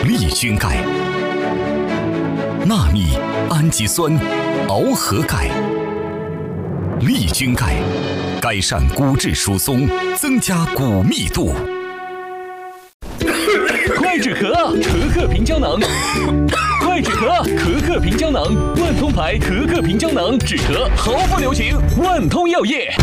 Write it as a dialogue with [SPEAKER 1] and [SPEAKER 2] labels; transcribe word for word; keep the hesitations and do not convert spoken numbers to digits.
[SPEAKER 1] 利菌钙、纳米氨基酸螯合钙。利菌钙改善骨质疏松，增加骨密度。
[SPEAKER 2] 快止咳，咳咳平胶囊。快止咳，咳咳平胶囊，万通牌咳咳平胶囊，止咳毫不留情。万通药业。